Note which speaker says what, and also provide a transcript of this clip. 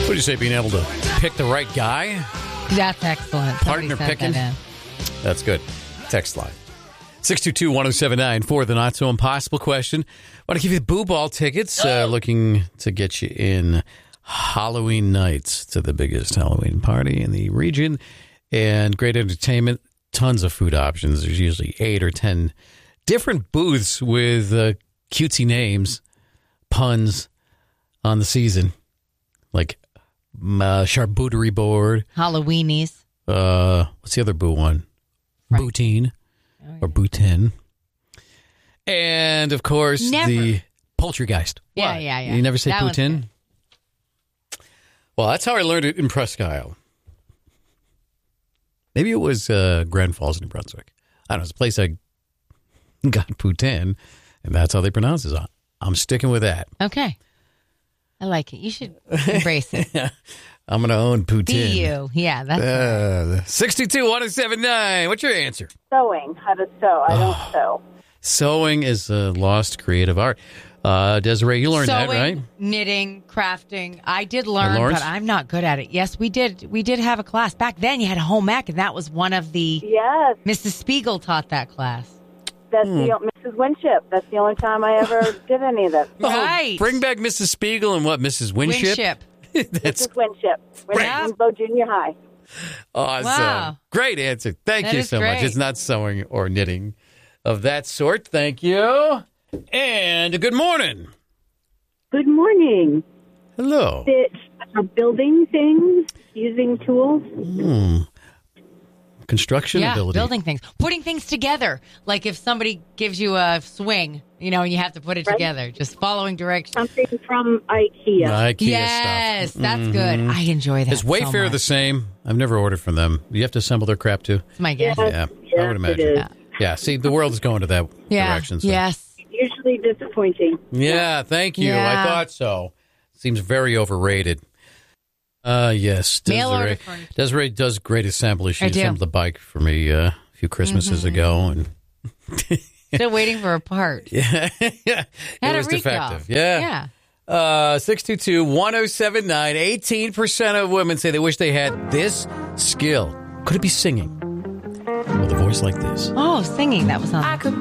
Speaker 1: What do you say, being able to pick the right guy?
Speaker 2: That's excellent. Somebody
Speaker 1: Partner
Speaker 2: sent
Speaker 1: picking?
Speaker 2: that in.
Speaker 1: That's good. Text line. 622-1079 for the not so impossible question. Want to give you the Boo Ball tickets. Looking to get you in Halloween nights to the biggest Halloween party in the region. And great entertainment. Tons of food options. There's usually 8 or 10 different booths with cutesy names, puns on the season. Like charcuterie board.
Speaker 2: Halloweenies.
Speaker 1: What's the other boo one?
Speaker 2: Right.
Speaker 1: Boutine or Boutin. And, of course, the Poultrygeist.
Speaker 2: Yeah,
Speaker 1: What?
Speaker 2: yeah.
Speaker 1: You never say
Speaker 2: That one's
Speaker 1: Boutin? Well, that's how I learned it in Presque Isle. Maybe it was Grand Falls, New Brunswick. I don't know. It's a place I got Boutin, and that's how they pronounce it. I'm sticking with that.
Speaker 2: Okay. I like it. You should embrace it.
Speaker 1: I'm going to own Boutin.
Speaker 2: Be you. Yeah, that's
Speaker 1: 621-1079. What's your answer?
Speaker 3: Sewing. How to sew. I don't sew.
Speaker 1: Sewing is a lost creative art. Desiree, you learned that, right?
Speaker 2: Knitting, crafting. I did learn,
Speaker 1: Lawrence?
Speaker 2: but I'm not good at it. Yes, we did. We did have a class. Back then, you had a home ec, and that was one of the...
Speaker 3: Yes.
Speaker 2: Mrs. Spiegel taught that class.
Speaker 3: That's Mrs. Winship. That's the only time I ever did any of that.
Speaker 2: Right.
Speaker 1: Oh, bring back Mrs. Spiegel and what, Mrs. Winship? That's
Speaker 3: Mrs. Winship. When
Speaker 2: Yeah.
Speaker 3: I was in Winslow Junior High.
Speaker 1: awesome.
Speaker 2: Wow.
Speaker 1: Great answer. Thank
Speaker 2: That
Speaker 1: you
Speaker 2: is
Speaker 1: so much.
Speaker 2: great.
Speaker 1: It's not sewing or knitting of that sort. Thank you. And good morning.
Speaker 4: Good morning.
Speaker 1: Hello.
Speaker 4: Building things, using tools.
Speaker 1: Construction
Speaker 2: Yeah,
Speaker 1: ability.
Speaker 2: building things. Putting things together. Like if somebody gives you a swing, and you have to put it
Speaker 4: Right.
Speaker 2: together. Just following directions.
Speaker 4: Something from IKEA.
Speaker 1: IKEA
Speaker 2: Yes,
Speaker 1: stuff.
Speaker 2: that's good. I enjoy that.
Speaker 1: Is Wayfair
Speaker 2: so
Speaker 1: the
Speaker 2: much.
Speaker 1: same? I've never ordered from them. Do you have to assemble their crap too?
Speaker 2: It's my guess.
Speaker 1: Yeah, I would imagine.
Speaker 4: It is.
Speaker 1: Yeah, see, the world is going to that
Speaker 2: Yeah.
Speaker 1: direction. So.
Speaker 2: Yes.
Speaker 4: Usually disappointing.
Speaker 1: Yeah, thank you.
Speaker 2: Yeah.
Speaker 1: I thought so. Seems very overrated. Yes,
Speaker 2: Mail order
Speaker 1: Desiree.
Speaker 2: furniture.
Speaker 1: Desiree does great assembly. She
Speaker 2: I do.
Speaker 1: assembled the bike for me a few Christmases ago, and
Speaker 2: Still waiting for a part.
Speaker 1: yeah, it
Speaker 2: Had
Speaker 1: was
Speaker 2: a recall.
Speaker 1: defective. Yeah.
Speaker 2: Yeah.
Speaker 1: 622-1079. 18% of women say they wish they had this skill. Could it be singing? With a voice like this.
Speaker 2: Oh, singing. That was on.